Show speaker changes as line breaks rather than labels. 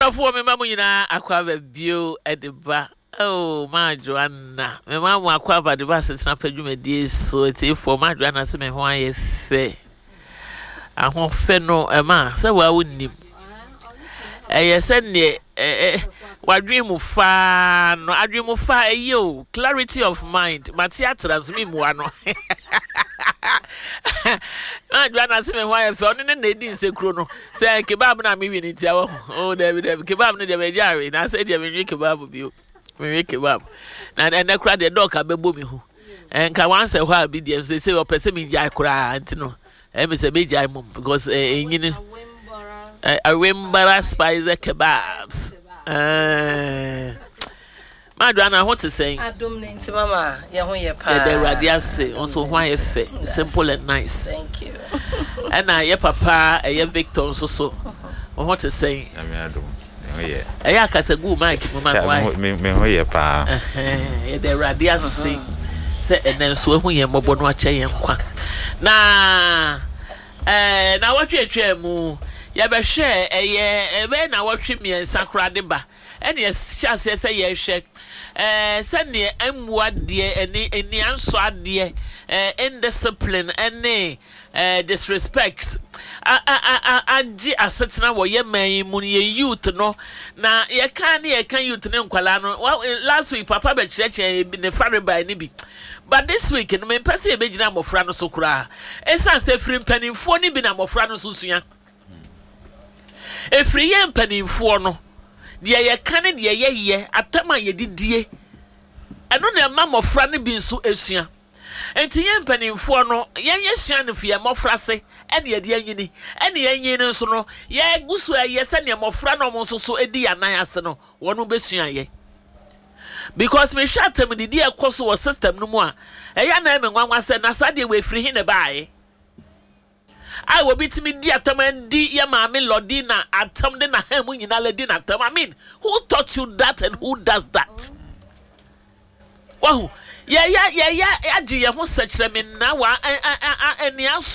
for me, Mamma, you know, I have a view at the bar. Oh, my Joanna, my mamma acquired the bus and snap a dear, so it's if for my Joanna, some why fair. I won't fair no a man, so I wouldn't him. Yes, and what dream of far, no, I dream of fire, you, clarity of mind, Matiatra, me one. I Joanna, some why I found in the didn't say chrono, say kebab, not me in it. Oh, David, kebab, never jarring. I said, you have a kebab with you. We kebab. And I cried the dog at Babumihu. And can once a while be there, they say, or persimmon jai cry, and no, and Miss Abijai mum, because a Wimbara spice kebabs. Madonna, what to say? I don't mean to Mamma, Yahoya, the radiasi, also why simple and nice. Thank you. And I, your papa, a your victim, so. What to say? I don't. I can't say good, Mike. Me, pa. The radiasi say, and then so when you're mobile, watch a young quack. Now, what you share, moo? You better share a year, when I watch me and Sacra Deba. And yes, just say, yes, shake. Send me what dear, any answer, dear, indiscipline, any disrespect. I assets now were your man, money youth, no. Now, you can't youth name Qualano. Well, last week, Papa Betch been a father by Nibi. But this week, and me pass a big number of Frano Socra. As I say, free penny for Nibina of Frano Susia. A free yen penny for no. Dear, ye can't, ye, at Tama ye did dear. I know their mamma of Franny being so Asia. And to yen penny for no, yes, shine for your more frasse. Any idea, any yen so no, ye goose where yes, and your more frano so a dear niasano, one who be ye. Because me shot him the dear course was system no more. A young name and one was said, Nasadi way free in a buy. I will beat me dear Tom and D. Yamami Lodina at Tom Dena Hamun in Aladina Tom. I mean, who taught you that and who does that? Wow, yeah, who such a mean now, and